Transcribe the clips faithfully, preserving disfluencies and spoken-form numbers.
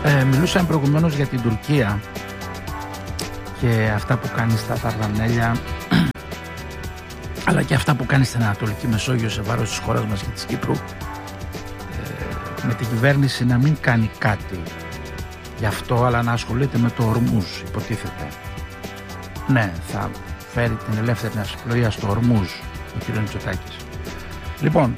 Ε, μιλούσαμε προηγουμένως για την Τουρκία και αυτά που κάνει στα Δαρδανέλια, αλλά και αυτά που κάνει στην Ανατολική Μεσόγειο σε βάρος της χώρας μας και της Κύπρου, ε, με την κυβέρνηση να μην κάνει κάτι γι' αυτό, αλλά να ασχολείται με το Ορμούζ, υποτίθεται. Ναι, θα φέρει την ελεύθερη ναυσιπλοεία στο Ορμούζ ο κ. Μητσοτάκης. Λοιπόν,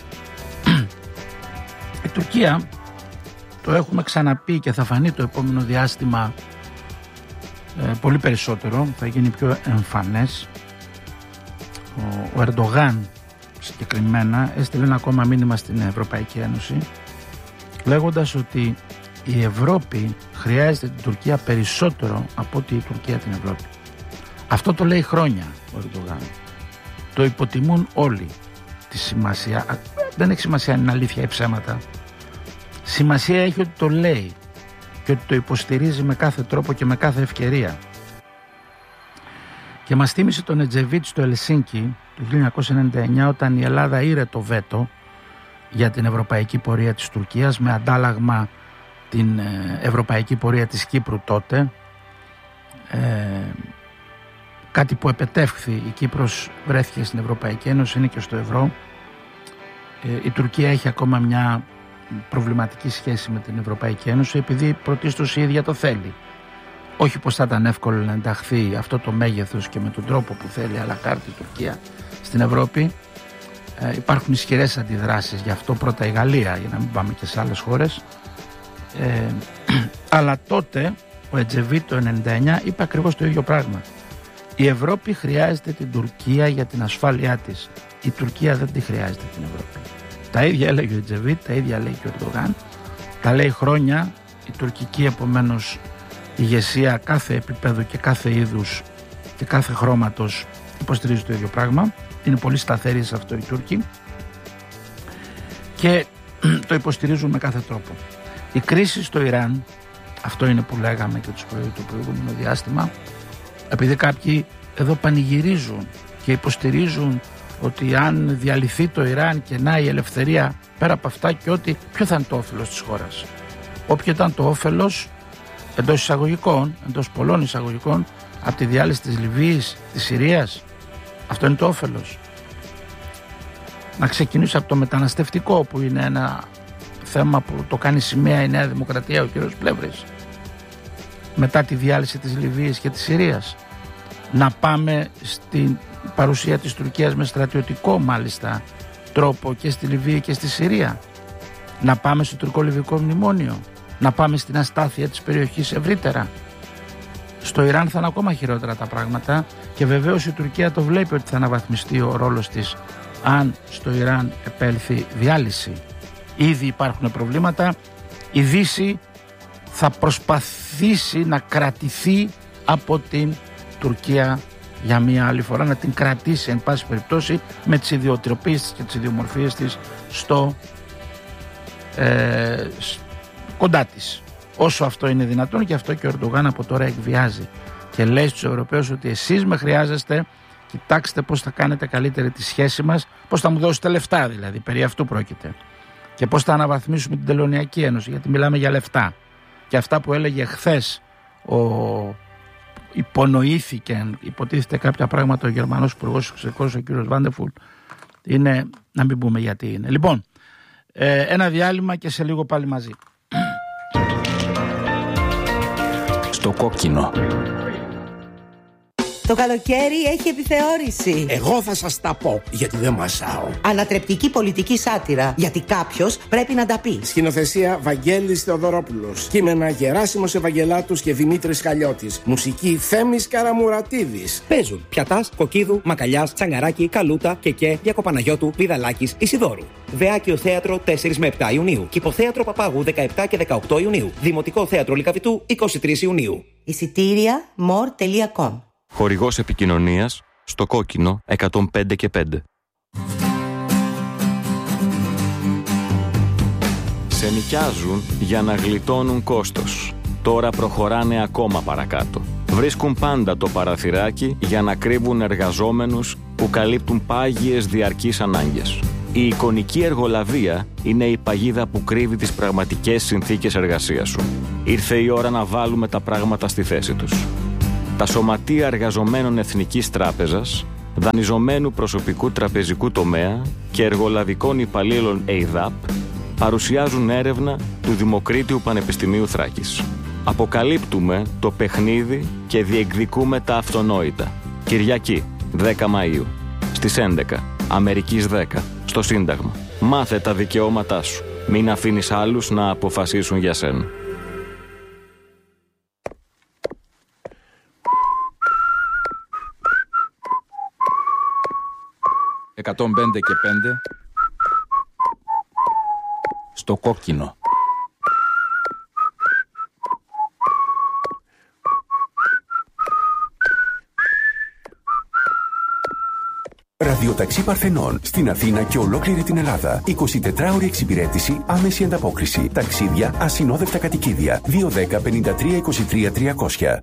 η Τουρκία, το έχουμε ξαναπεί και θα φανεί το επόμενο διάστημα ε, πολύ περισσότερο, θα γίνει πιο εμφανές. Ο, ο Ερντογάν συγκεκριμένα έστειλε ένα ακόμα μήνυμα στην Ευρωπαϊκή Ένωση, λέγοντας ότι η Ευρώπη χρειάζεται την Τουρκία περισσότερο από ότι η Τουρκία την Ευρώπη. Αυτό το λέει χρόνια ο Ερντογάν. Το υποτιμούν όλοι. Τη σημασία, δεν έχει σημασία αν είναι αλήθεια ή ψέματα. Σημασία έχει ότι το λέει και ότι το υποστηρίζει με κάθε τρόπο και με κάθε ευκαιρία. Και μας θύμισε τον Ετζεβίτ στο Ελσίνκι το χίλια εννιακόσια ενενήντα εννιά, όταν η Ελλάδα ήρε το βέτο για την ευρωπαϊκή πορεία της Τουρκίας, με αντάλλαγμα την ευρωπαϊκή πορεία της Κύπρου τότε, ε, κάτι που επετεύχθη. Η Κύπρος βρέθηκε στην Ευρωπαϊκή Ένωση, είναι και στο ευρώ. ε, η Τουρκία έχει ακόμα μια προβληματική σχέση με την Ευρωπαϊκή Ένωση, επειδή πρωτίστως η ίδια το θέλει. Όχι πως θα ήταν εύκολο να ενταχθεί αυτό το μέγεθος και με τον τρόπο που θέλει αλλά κάρτη η Τουρκία στην Ευρώπη. ε, υπάρχουν ισχυρές αντιδράσεις γι' αυτό, πρώτα η Γαλλία, για να μην πάμε και σε άλλες χώρες. Ε, αλλά τότε ο Ετζεβίτ το ενενήντα εννιά είπε ακριβώς το ίδιο πράγμα. Η Ευρώπη χρειάζεται την Τουρκία για την ασφάλειά της. Η Τουρκία δεν τη χρειάζεται την Ευρώπη. Τα ίδια έλεγε ο Ετζεβίτ, τα ίδια λέει και ο Ερντογάν. Τα λέει χρόνια. Η τουρκική επομένως ηγεσία κάθε επίπεδου και κάθε είδους και κάθε χρώματος υποστηρίζει το ίδιο πράγμα. Είναι πολύ σταθεροί σε αυτό οι Τούρκοι και το υποστηρίζουν με κάθε τρόπο. Η κρίση στο Ιράν, αυτό είναι που λέγαμε και το προηγούμενο διάστημα, επειδή κάποιοι εδώ πανηγυρίζουν και υποστηρίζουν ότι αν διαλυθεί το Ιράν και να η ελευθερία, πέρα από αυτά, και ότι ποιο θα είναι το όφελος της χώρας. Όποιο ήταν το όφελος, εντός εισαγωγικών, εντός πολλών εισαγωγικών, από τη διάλυση της Λιβύης, της Συρίας, αυτό είναι το όφελος. Να ξεκινήσω από το μεταναστευτικό, που είναι ένα θέμα που το κάνει σημαία η Νέα Δημοκρατία, ο κ. Πλεύρης, μετά τη διάλυση της Λιβύης και της Συρίας. Να πάμε στην παρουσία της Τουρκίας με στρατιωτικό μάλιστα τρόπο και στη Λιβύη και στη Συρία. Να πάμε στο τουρκο-λιβικό μνημόνιο. Να πάμε στην αστάθεια της περιοχής ευρύτερα. Στο Ιράν θα είναι ακόμα χειρότερα τα πράγματα και βεβαίως η Τουρκία το βλέπει ότι θα αναβαθμιστεί ο ρόλος της αν στο Ιράν επέλθει διάλυση. Ήδη υπάρχουν προβλήματα. Η Δύση θα προσπαθήσει να κρατηθεί από την Τουρκία για μία άλλη φορά, να την κρατήσει εν πάση περιπτώσει με τις ιδιοτροπίες της και τις ιδιομορφίες της στο, ε, κοντά της, όσο αυτό είναι δυνατόν. Και αυτό και ο Ερντογάν από τώρα εκβιάζει και λέει στους Ευρωπαίους ότι εσείς με χρειάζεστε, κοιτάξτε πώς θα κάνετε καλύτερη τη σχέση μας, πώς θα μου δώσετε λεφτά, δηλαδή περί αυτού πρόκειται, και πώς θα αναβαθμίσουμε την Τελωνειακή Ένωση, γιατί μιλάμε για λεφτά. Και αυτά που έλεγε χθες ο υπονοήθηκε, υποτίθεται κάποια πράγματα ο Γερμανός Υπουργός Εξωτερικών, ο κύριος Βάντεφουλ, είναι, να μην πούμε γιατί είναι. Λοιπόν, ε, ένα διάλειμμα και σε λίγο πάλι μαζί. Στο κόκκινο. Το καλοκαίρι έχει επιθεώρηση. Εγώ θα σας τα πω, γιατί δεν μασάω. Ανατρεπτική πολιτική σάτυρα, γιατί κάποιος πρέπει να τα πει. Σκηνοθεσία Βαγγέλης Θεοδωρόπουλος. Κείμενα Γεράσιμος Ευαγγελάτους και Δημήτρης Χαλιώτης. Μουσική Θέμης Καραμουρατίδης. Παίζουν Πιατάς, Κοκκίδου, Μακαλιάς, Τσαγκαράκη, Καλούτα, Κεκέ, Διακοπαναγιώτου, Βιδαλάκης, Ισιδόρου. Βεάκιο Θέατρο τέσσερα με επτά Ιουνίου. Κυποθέατρο Παπάγου δεκαεπτά και δεκαοκτώ Ιουνίου. Δημοτικό Θέατρο Λυκαβητού είκοσι τρεις Ιουνίου. Εισιτήρια more τελεία com. Χορηγός επικοινωνίας στο κόκκινο εκατόν πέντε και πέντε. Σε νοικιάζουν για να γλιτώνουν κόστος. Τώρα προχωράνε ακόμα παρακάτω. Βρίσκουν πάντα το παραθυράκι για να κρύβουν εργαζόμενους που καλύπτουν πάγιες διαρκείς ανάγκες. Η εικονική εργολαβία είναι η παγίδα που κρύβει τις πραγματικές συνθήκες εργασίας σου. Ήρθε η ώρα να βάλουμε τα πράγματα στη θέση τους. Τα σωματεία εργαζομένων Εθνικής Τράπεζας, δανειζομένου προσωπικού τραπεζικού τομέα και εργολαβικών υπαλλήλων ΕΙΔΑΠ παρουσιάζουν έρευνα του Δημοκρίτιου Πανεπιστημίου Θράκης. Αποκαλύπτουμε το παιχνίδι και διεκδικούμε τα αυτονόητα. Κυριακή, δέκα Μαΐου, στις έντεκα, Αμερικής δέκα, στο Σύνταγμα. Μάθε τα δικαιώματά σου. Μην αφήνεις άλλους να αποφασίσουν για σένα. εκατόν πέντε και πέντε στο κόκκινο. Ραδιοταξί Παρθενών στην Αθήνα και ολόκληρη την Ελλάδα. εικοσιτετράωρη εξυπηρέτηση, άμεση ανταπόκριση. Ταξίδια, ασυνόδευτα κατοικίδια. δύο δέκα πενήντα τρία είκοσι τρία τριακόσια.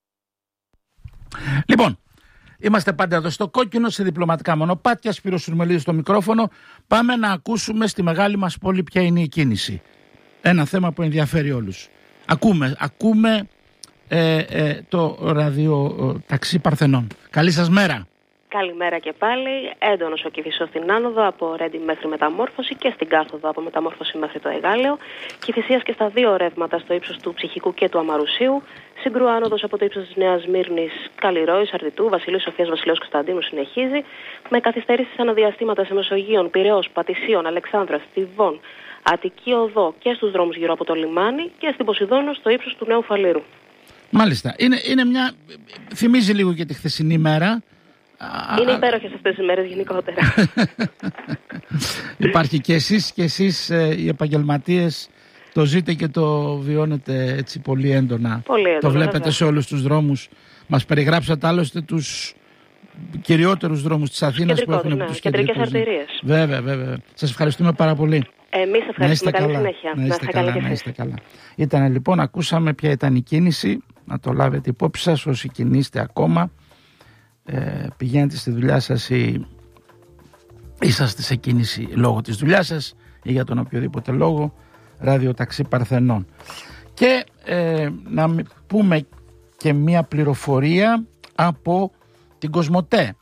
Λοιπόν, είμαστε πάντα εδώ στο κόκκινο, σε διπλωματικά μονοπάτια. Σπύρος Σουρμελίδης στο μικρόφωνο. Πάμε να ακούσουμε στη μεγάλη μας πόλη ποια είναι η κίνηση. Ένα θέμα που ενδιαφέρει όλους. Ακούμε, ακούμε ε, ε, το ραδιοταξί Παρθενών. Καλή σας μέρα. Καλημέρα και πάλι. Έντονος ο Κηφισός στην άνοδο από Ρέντι μέχρι Μεταμόρφωση και στην κάθοδο από Μεταμόρφωση μέχρι το Εγάλεο. Κηφισίας και στα δύο ρεύματα στο ύψος του Ψυχικού και του Αμαρουσίου. Συγκρού άνοδος από το ύψος της Νέας Μύρνης, Καλλιρόης, Αρδιτού, Βασιλείου Σοφίας, Βασιλέως Κωνσταντίνου συνεχίζει. Με καθυστερήσεις αναδιαστήματα σε Μεσογείων, Πειραιώς, Πατησίων, Αλεξάνδρας, Θηβών, Αττική Οδό και στους δρόμους γύρω από το λιμάνι και στην Ποσειδόνο στο ύψος του Νέου Φαλήρου. Μάλιστα. Είναι, είναι μια. Θυμίζει λίγο και τη χθεσινή μέρα. Είναι υπέροχες αυτές τις μέρες γενικότερα. Υπάρχει και εσείς και εσείς ε, οι επαγγελματίες το ζείτε και το βιώνετε έτσι πολύ έντονα. Πολύ έντονα το βλέπετε βέβαια. Σε όλους τους δρόμους. Μας περιγράψατε άλλωστε τους κυριότερους δρόμους της Αθήνας που έχουν ναι, τους κεντρικές αρτηρίες. Βέβαια, βέβαια. Σας ευχαριστούμε πάρα πολύ. Εμείς ευχαριστούμε. Καλή καλά. συνέχεια. Να είστε, να καλά, καλά, να είστε καλά. Ήταν λοιπόν, ακούσαμε ποια ήταν η κίνηση. Να το λάβετε υπόψη σας όσοι κινείστε ακόμα. Ε, πηγαίνετε στη δουλειά σας ή είσαστε σε κίνηση λόγω της δουλειάς σας ή για τον οποιοδήποτε λόγο. Ραδιοταξί Παρθενών. Και ε, να πούμε και μία πληροφορία από την Κοσμοτέ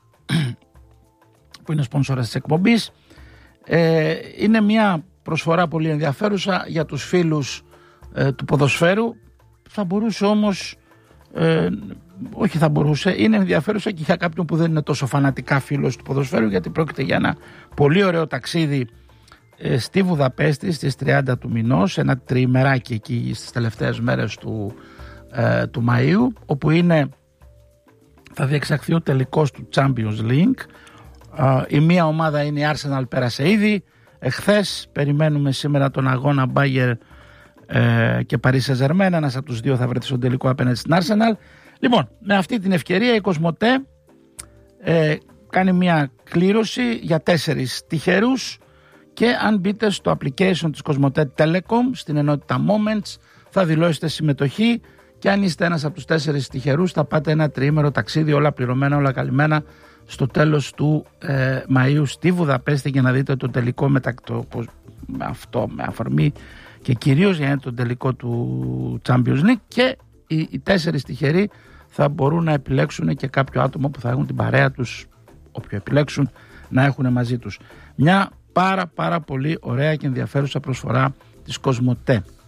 που είναι σπονσόρας της εκπομπής. Ε, είναι μία προσφορά πολύ ενδιαφέρουσα για τους φίλους ε, του ποδοσφαίρου. Θα μπορούσε όμως ε, όχι θα μπορούσε, είναι ενδιαφέρουσα και για κάποιον που δεν είναι τόσο φανατικά φίλος του ποδοσφαίρου, γιατί πρόκειται για ένα πολύ ωραίο ταξίδι ε, στη Βουδαπέστη στις τριάντα του μηνός, ένα τριημεράκι εκεί στις τελευταίες μέρες του, ε, του Μαΐου, όπου είναι, θα διεξαχθεί ο τελικός του Champions League. Ε, η μία ομάδα είναι η Arsenal, πέρασε ήδη εχθές, περιμένουμε σήμερα τον αγώνα Bayern ε, και Paris Saint-Germain. Ένας από τους δύο θα βρεθεί στον τελικό απέναντι στην Arsenal. Λοιπόν, με αυτή την ευκαιρία η Κοσμοτέ ε, κάνει μια κλήρωση για τέσσερις τυχερούς και αν μπείτε στο application της Κοσμοτέ Telecom στην ενότητα Moments θα δηλώσετε συμμετοχή και αν είστε ένας από τους τέσσερις τυχερούς θα πάτε ένα τριήμερο ταξίδι, όλα πληρωμένα, όλα καλυμμένα, στο τέλος του ε, Μαΐου στη Βουδαπέστη για να δείτε το τελικό μετα... το, με αυτό με αφορμή και κυρίως για το τελικό του Champions League και οι, οι τέσσερις τυχεροί θα μπορούν να επιλέξουν και κάποιο άτομο που θα έχουν την παρέα τους, όποιο επιλέξουν, να έχουν μαζί τους. Μια πάρα πάρα πολύ ωραία και ενδιαφέρουσα προσφορά της Κοσμοτέ.